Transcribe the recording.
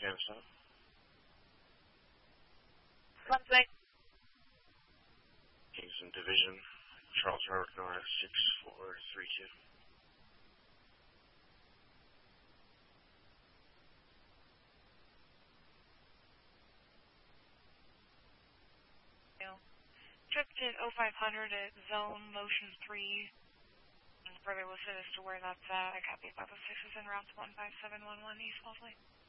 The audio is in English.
stop. Monthly. Kingston Division, Charles Robert Norris, 6432. Tripped at 0500 at zone motion 3. And further listed as to where that's at. I copy 506 is in routes 15711 East Wellesley.